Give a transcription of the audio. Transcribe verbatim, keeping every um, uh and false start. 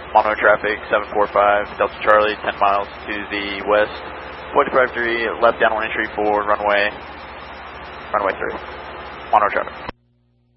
Mono traffic, seven four five, Delta Charlie, ten miles to the west. four two five three, left downwind entry for runway, runway three. Mono traffic.